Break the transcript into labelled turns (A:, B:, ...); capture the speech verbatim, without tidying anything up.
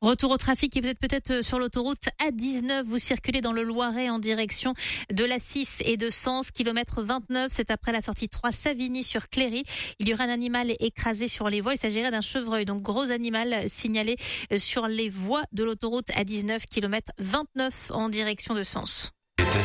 A: Retour au trafic et vous êtes peut-être sur l'autoroute A dix-neuf. Vous circulez dans le Loiret en direction de l'A six et de Sens, kilomètre vingt-neuf. C'est après la sortie trois Savigny sur Cléry. Il y aura un animal écrasé sur les voies. Il s'agirait d'un chevreuil, donc gros animal signalé sur les voies de l'autoroute A dix-neuf, kilomètre vingt-neuf en direction de Sens.